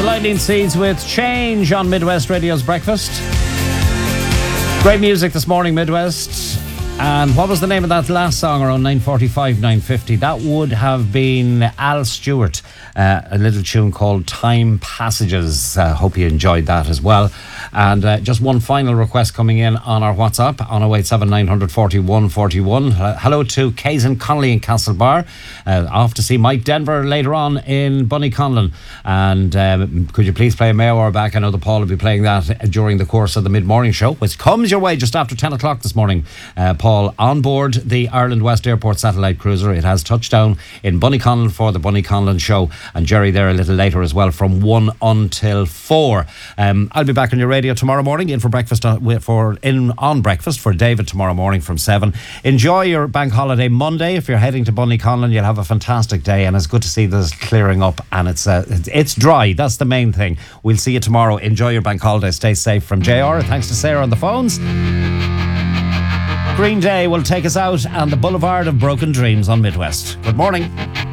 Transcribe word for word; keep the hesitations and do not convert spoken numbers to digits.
Lightning Seeds with Change on Midwest Radio's Breakfast. Great music this morning, Midwest. And what was the name of that last song around nine forty-five, nine fifty? That would have been Al Stewart, uh, a little tune called Time Passages. Uh, hope you enjoyed that as well. And uh, just one final request coming in on our WhatsApp on oh eight seven, nine four one, four one. Uh, hello to Kazan Connolly in Castlebar. Uh, off to see Mike Denver later on in Bunnyconlon. And um, could you please play Mayo or back? I know that Paul will be playing that during the course of the mid-morning show, which comes your way just after ten o'clock this morning. Uh, Paul, on board the Ireland West Airport satellite cruiser. It has touchdown in Bunnyconlon for the Bunnyconlon show, and Jerry there a little later as well from one until four. Um, I'll be back on your radio tomorrow morning in for breakfast uh, for in on breakfast for David tomorrow morning from seven. Enjoy your bank holiday Monday. If you're heading to Bunnyconlon, you'll have a fantastic day, and it's good to see this clearing up, and it's uh, it's dry. That's the main thing. We'll see you tomorrow. Enjoy your bank holiday. Stay safe. From J R, thanks to Sarah on the phones. Green Day will take us out on the Boulevard of Broken Dreams on Midwest. Good morning.